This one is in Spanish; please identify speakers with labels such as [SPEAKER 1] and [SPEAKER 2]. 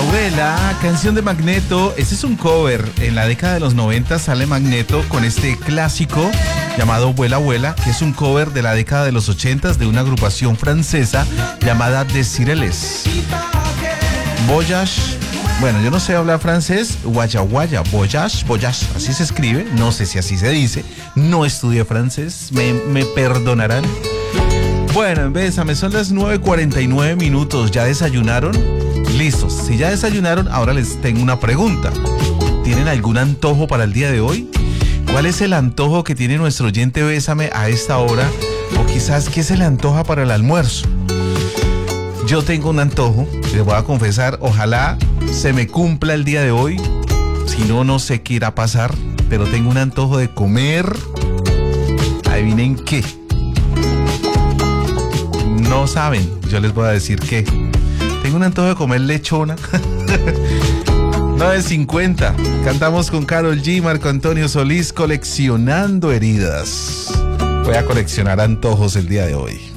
[SPEAKER 1] Abuela, canción de Magneto. Este es un cover. En la década de los 90 sale Magneto con este clásico llamado Vuela Abuela, que es un cover de la década de los 80 de una agrupación francesa llamada Desireles. Voyage, bueno, yo no sé hablar francés. Guaya, voyage, así se escribe. No sé si así se dice. No estudié francés, me perdonarán. Bueno, Bésame, son las 9:49 minutos. ¿Ya desayunaron? Listos. Si ya desayunaron, ahora les tengo una pregunta. ¿Tienen algún antojo para el día de hoy? ¿Cuál es el antojo que tiene nuestro oyente Bésame a esta hora? O quizás, ¿qué se le antoja para el almuerzo? Yo tengo un antojo, les voy a confesar, ojalá se me cumpla el día de hoy. Si no, no sé qué irá a pasar, pero tengo un antojo de comer. ¿Adivinen qué? No saben, yo les voy a decir qué. Tengo un antojo de comer lechona. 9:50. Cantamos con Karol G, Marco Antonio Solís, Coleccionando Heridas. Voy a coleccionar antojos el día de hoy.